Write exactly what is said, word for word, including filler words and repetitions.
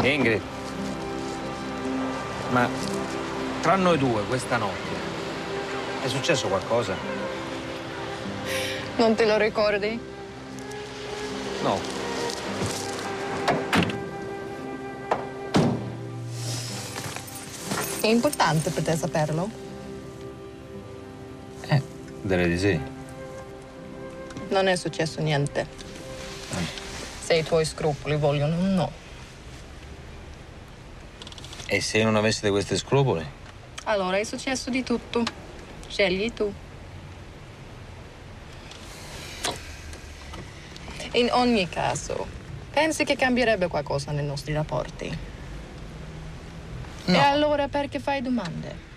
Ingrid, ma tra noi due questa notte è successo qualcosa? Non te lo ricordi? No. È importante per te saperlo? Eh, direi di sì. Non è successo niente. Eh. Se i tuoi scrupoli vogliono un no. E se io non avessi questi scrupoli? Allora è successo di tutto. Scegli tu. In ogni caso, pensi che cambierebbe qualcosa nei nostri rapporti? No. E allora perché fai domande?